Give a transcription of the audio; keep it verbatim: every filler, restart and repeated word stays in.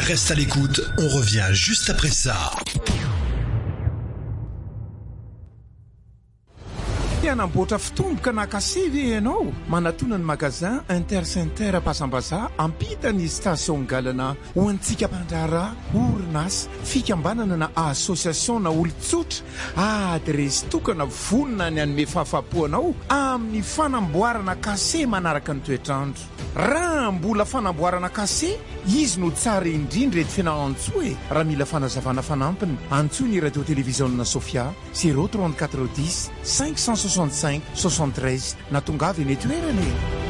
Reste à l'écoute, on revient juste après ça. Anamboatra fitomboka na kase ve ianao manatona ny magazin Intercenter Pasambaza ampita ny station galana ho antsika mpandrara orinasa fikambanana na association na olon-tsotra adresy tokana vonona ny anome fahafapoanao amin'ny fanamboarana kase manaraka ny toetrandro. Raha mbola fanamboarana kase izy no tsara indrindra eto fianao-antsoa e. Raha mila fanazavana fanampiny antsoa ny radio télévision na Sofia zéro trente-quatre dix cinq cent soixante-cinq soixante-treize na tongavy eny toerana.